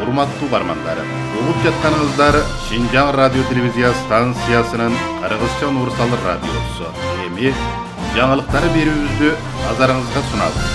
Урматтуу бармандар, угуп жатканыңыздар Шинжаң радио телевизия станциясынын Кыргызча универсал радиосу. Эми жаңылыктары берүүбүздү назарыңызга сунабыз.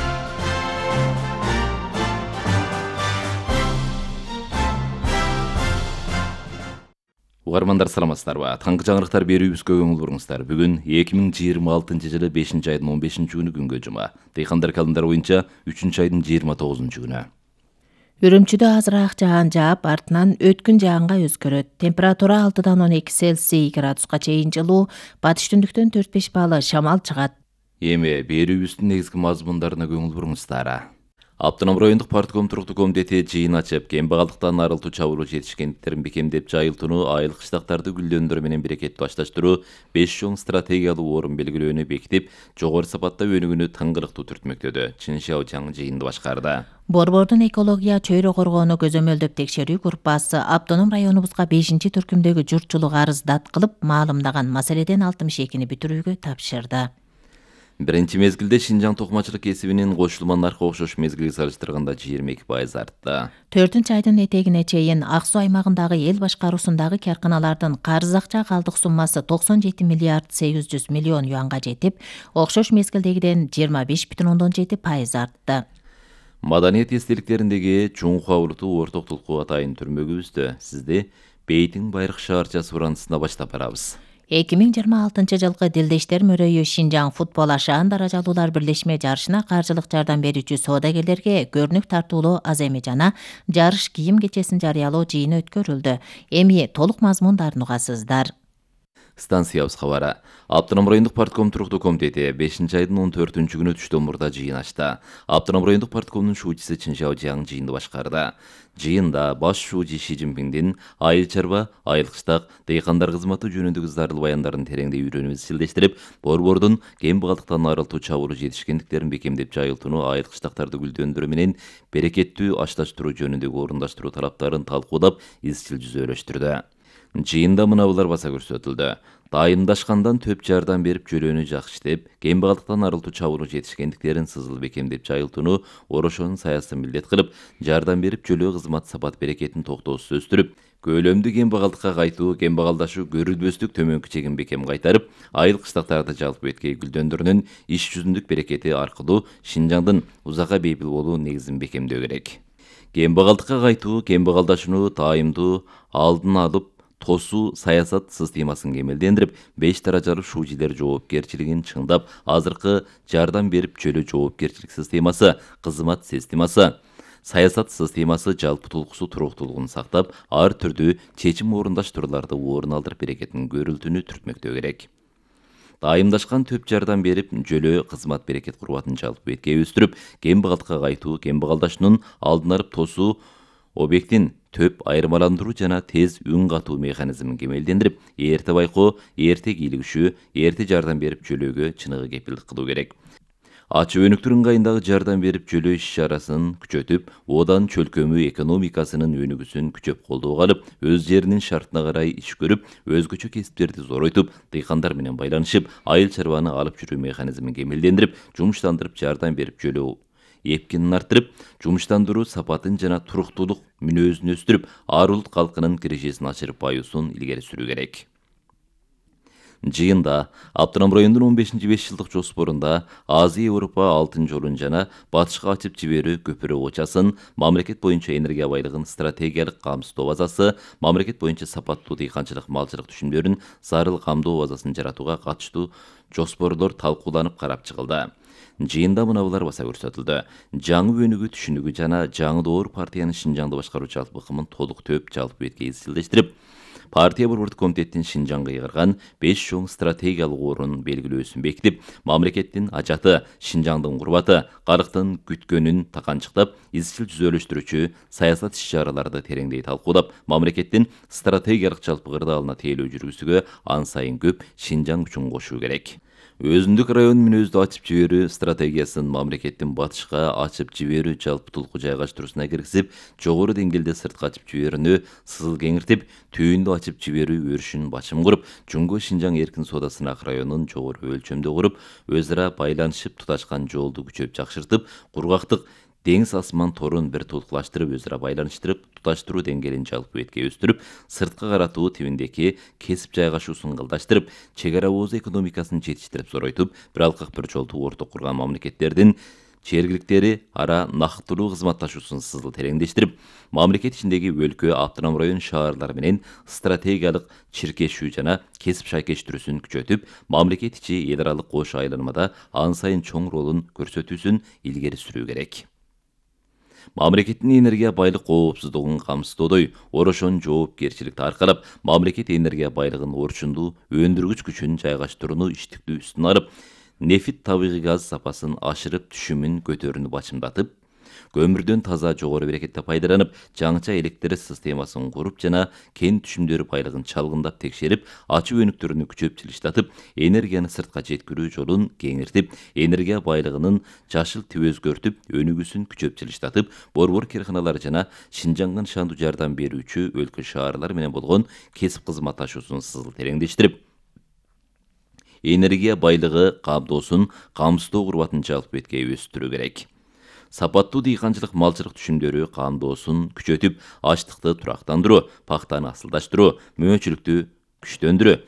Угармандар саламатсыздарбы? Таңкы жаңылыктар берүүбүзгө көңүл буруңуздар. Бүгүн 2026-жылы 5-айдын 15-күнү күнгө жума. Дыйкандар календарь боюнча 3-айдын 29-күнү. Үрүмчүдө азыраак жаан жаап, артынан өткүн жаанга өзгөрөт. Температура 6-дан 12 Цельсий градуска чейин жылуу, батыш түндүктөн 4-5 балл шамал чыгат. Эми берүүбүздүн негизги мазмундарына көңүл буруңуздар. Автоном райондук партком туруктуу комитети жыйын ачып, кембагалдыктан арылтуу чабуулуу жетишкендиктерин бекемдеп жайылтууну, айыл кыштактарды гүлдөндүрүү менен берекеттүү ашташтыруу, 5 чоң стратегиялуу орун белгилөөнү бекитип, жогору сапатта өнүгүүнү тыңгылыктуу түртмөктөдү. Чын Шаочаң жыйынды башкарды. Борбордун экология чөйрө коргоону көзөмөлдөп текшерүү группасы автоном районубузга 5-түркүмдөгү журтчулук арыз дат кылып, маалымдаган маселеден 62-ни бүтүрүүгө тапшырды. Биринчи мезгилде Шинжаң токумачылык кесибинин кошулма наркы окшош мезгилге салыштырганда 22% артты. 4-айдын этегине чейин Ак Суу аймагындагы эл башкаруусундагы карканалардын карыз акча калдык суммасы 97 миллиард 800 миллион юанга жетип, окшош мезгилдегиден 25,7% артты. Маданият эстеликтериндеги Чуңхуа улуттуу орток толку атайын түрмөгүбүздө сизди Бейтиң Байрак шаарчасы урандысына баштап барабыз. 2026-жылкы Дилдештер мөрөйү Шинжаң футбол ашаан даражалуулар бирлешме жарышына каржылык жардам берүүчү соодагерлерге көрүнүк тартуулоо аз эми жана жарыш кийим кечесин жарыялоо жыйыны өткөрүлдү. Эми толук мазмундарын угасыздар. Станциябыз кабары. Автоном райондук партком туруктуу комитети 5-айдын 14-күнү түштөн мурда жыйын ачты. Автоном райондук парткомдун шуучусу Чын Шаочаң жыйынды башкарды. Жыйында баш шуучу Ши Цзиньпиңдин айыл чарба, айыл кыштак, дыйкандар кызматы жөнүндөгү зарыл баяндарын тереңдей үйрөнүп изчилдештирип, борбордун кембагалдыктан арылтуу чабуулуу жетишкендиктерин бекемдеп жайылтууну, айыл кыштактарды гүлдөндүрүү менен берекеттүү ашташтыруу жөнүндөгү орундаштыруу талаптарын талкуулап, изчил жүзөлөштүрдү. Жыйында мынабулар баса көрсөтүлдү. Дайымдашкандан төп жардам берип жөлөөнү жакшы иштеп, кембагалдыктан арылтуу чабуулуу жетишкендиктерин сызыл бекемдеп жайылтууну, орошонун саясын милдет кылып, жардам берип жөлөө кызмат сапат берекетин токтоосуз өстүрүп, көлөмдүү кембагалдыкка кайтуу, кембагалдашуу көрүлбөстүк төмөнкү чегин бекем кайтарып, айыл кыштактарды жалпы эткей гүлдөндүрүүнүн иш жүзүндүк берекети аркылуу Шинжаңдын узакка бейпил болуу негизин бекемдөө керек. Кембагалдыкка кайтуу, кембагалдашууну тайымдуу алдын алып, тосуу саясат системасын кемелдендирип, 5 даражалуу шуучилер жоопкерчилигин чыңдап, азыркы жардам берип жөлөө жоопкерчилик системасы, кызмат системасы, саясат системасы жалпы толкусу туруктуулугун сактап, ар түрдүү чечим орундаштырууларды орун алдырып берекетин көрүлтүүнү түртмөктөө керек. Дайымдашкан төп жардам берип, жөлөө кызмат берекет курбатын жалпы эткей өстүрүп, кембагалдыкка кайтуу, кембагалдашуунун алдын алып тосуу объектин төп айырмаландыруу жана тез үн катуу механизмин кемелдендирип, эрте байкоо, эрте кийлигишүү, эрте жардам берип жөлөөгө чыныгы кепилдик кылуу керек. Ачып өнүктүрүү ыңгайындагы жардам берип жөлөө иш-чарасын күчөтүп, одан чөлкөмүү экономикасынын өнүгүүсүн күчөп колдоого алып, өз жеринин шартына карай иш көрүп, өзгөчө кесиптерди зоройтуп, дыйкандар менен байланышып, айыл чарбаны алып жүрүү механизмин кемелдендирип, жумуштандырып жардам берип жөлөө эпкинин арттырып, жумуштандыруу сапатын жана туруктуулук мүнөзүн өстүрүп, ар улут калкынын кирешесин ачырып баюусун илгери сүрүү керек. Жыйында Автоном райондун 15-5 жылдык жоспорунда Азия Европа алтын жолун жана батышка ачып жиберүү көпүрө очасын, мамлекет боюнча энергия байлыгын стратегиялык камсыздоо базасы, мамлекет боюнча сапаттуу дыйканчылык малчылык түшүмдөрүн зарыл камдоо базасын жаратууга катыштуу жоспорлор талкууланып карап чыгылды. Жыйында мынабулар баса көрсөтүлдү. Жаңы өнүгүү түшүнүгү жана жаңы доор партиянын Шинжаңды башкаруу жалпы ыкымын толук төп жалпы эткей изчилдештирип, партия борбордук комитеттин Шинжаңга ыйгарган 5 чоң стратегиялык орун белгилөөсүн бекитип, мамлекеттин ажаты, Шинжаңдын курбаты, карыктын күткөнүн таканчыктап, изчил жүзөлөштүрүүчү саясат иш-чараларды тереңдей талкуулап, мамлекеттин стратегиялык жалпы кырдаалына тейлөө жүргүзүүгө ан сайын көп Шинжаң үчүн кошуу керек. Өзүндүк район мүнөздү ачып жиберүү стратегиясын мамлекеттин батышка ачып жиберүү жалпы толку жайгаштыруусуна киргизип, жогору деңгээлде сыртка ачып жиберүүнү сызыл кеңиртип, түйүндү ачып жиберүү өрүшүн бачым куруп, Жуңго Шинжаң эркин соода сынак районун жогору өлчөмдө куруп, өз ара байланышып туташкан жолду күчөп жакшыртып, кургактык деңиз асман торун бир тулкулаштырып өзара байланыштырып, туташтыруу деңгээлин жалпы бетке өстүрүп, сырткы каратуу тибиндеги кесип жайгашуусун ылдаштырып, чек ара ооз экономикасын жетиштирип зоройтуп, бир алкак бир жолду орто курган мамлекеттердин чергиликтери ара нактылуу кызматташуусун сызыл тереңдештирип, мамлекет ичиндеги өлкө, автоном район шаарлар менен стратегиялык чиркешүү жана кесип шайкештирүүсүн күчөтүп, мамлекет ичи эл аралык кош айланмада ан сайын чоң ролун көрсөтүүсүн илгери сүрүү керек. Мамлекеттин энергия байлык коопсуздугун камсыздоодой орошон жоопкерчиликти аркалап, мамлекет энергия байлыгын орчундуу өндүргүч күчүн жайгаштырууну иштиктүү үстүнө алып, нефит табигый газ сапасын ашырып түшүмүн көтөрүүнү бачымдатып, көмүрдөн таза жогору берекетте пайдаланып, жаңыча электр системасын куруп жана кен түшүмдөрү байлыгын чалгындап текшерип, ачуу өнүктөрүнү күчөп жылыштатып, энергияны сыртка жеткирүү жолун кеңиртип, энергия байлыгынын жашыл тип өзгөртүп, өнүгүүсүн күчөп жылыштатып, борбор карханалар жана Шинжаңга нышандуу жардам берүүчү өлкө шаарлар менен болгон кесип кызматташуусун сызыл тереңдештирип, энергия байлыгы камдоосун камсыздоо курбатын жалпы бетке өстүрүү керек. Сапаттуу дыйканчылык малчылык түшүмдөрү камдоосун күчөтүп, ачлыкты турактандыруу, пактаны асылдаштыруу, мөөнчүлүктү күчтөндүрүү,